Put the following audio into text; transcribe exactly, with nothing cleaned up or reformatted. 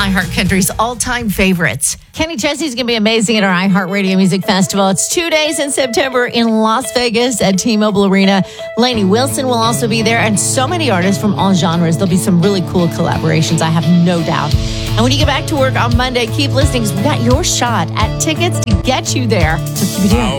iHeartCountry's all-time favorites. Kenny Chesney's going to be amazing at our iHeartRadio Music Festival. It's two days in September in Las Vegas at T-Mobile Arena. Lainey Wilson will also be there, and so many artists from all genres. There'll be some really cool collaborations, I have no doubt. And when you get back to work on Monday, keep listening, because we've got your shot at tickets to get you there. So keep it doing.